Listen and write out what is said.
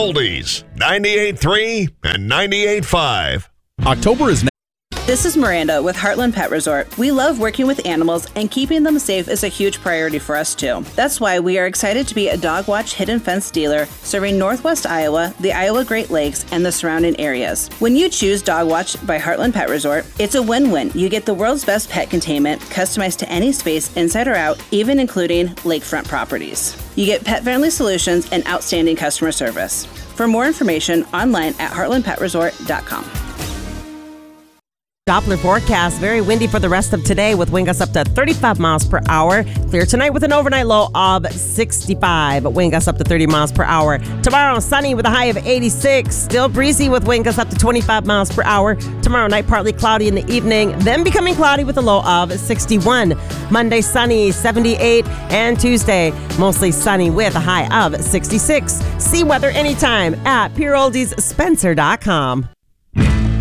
Oldies, 98.3 and 98.5. October is This is Miranda with Heartland Pet Resort. We love working with animals, and keeping them safe is a huge priority for us too. That's why we are excited to be a Dog Watch Hidden Fence dealer serving Northwest Iowa, the Iowa Great Lakes, and the surrounding areas. When you choose Dog Watch by Heartland Pet Resort, it's a win-win. You get the world's best pet containment, customized to any space inside or out, even including lakefront properties. You get pet-friendly solutions and outstanding customer service. For more information, online at heartlandpetresort.com. Doppler forecast, very windy for the rest of today with wind gusts up to 35 miles per hour. Clear tonight with an overnight low of 65, wind gusts up to 30 miles per hour. Tomorrow, sunny with a high of 86. Still breezy with wind gusts up to 25 miles per hour. Tomorrow night, partly cloudy in the evening, then becoming cloudy with a low of 61. Monday, sunny, 78. And Tuesday, mostly sunny with a high of 66. See weather anytime at PureOldiesSpencer.com.